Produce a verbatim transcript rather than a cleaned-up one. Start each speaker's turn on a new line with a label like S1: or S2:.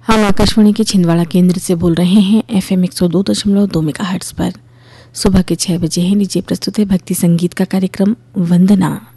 S1: हम आकाशवाणी के छिंदवाड़ा केंद्र से बोल रहे हैं एफएम एक सौ दो दशमलव दो मेगाहर्ट्ज पर। सुबह के छह बजे हैं। नीचे प्रस्तुत है भक्ति संगीत का कार्यक्रम वंदना।